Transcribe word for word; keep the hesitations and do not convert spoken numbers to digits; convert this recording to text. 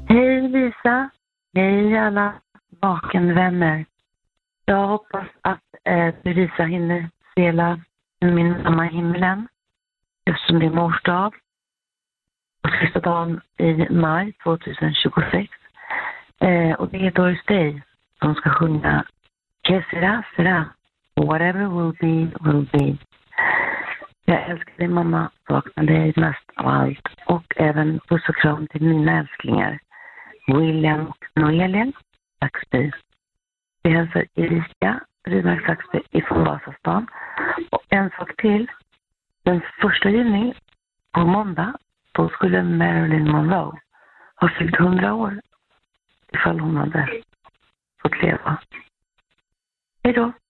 Hej Lisa, hej alla vakenvänner. Jag hoppas att eh, Lisa hinner spela Min mamma i himlen eftersom det är mors dag. Och sista dagen i maj tjugohundratjugosex. Eh, och det är Doris Day som ska sjunga Que sera, sera. Whatever will be, will be. Jag älskar dig mamma, saknar dig mest av allt. Och även puss och kram till mina älsklingar. William och Noelia Saxby. Vi hälsar Erika Rydmark Saxby ifrån Vasastan. Och en sak till. Den första juni på måndag då skulle Marilyn Monroe ha fyllt hundra år ifall hon hade fått leva. Hej då!